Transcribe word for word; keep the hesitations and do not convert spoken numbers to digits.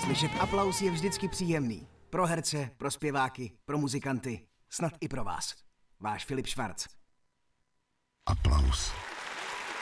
Slyšet aplaus je vždycky příjemný. Pro herce, pro zpěváky, pro muzikanty, snad i pro vás. Váš Filip Švarc. Aplaus.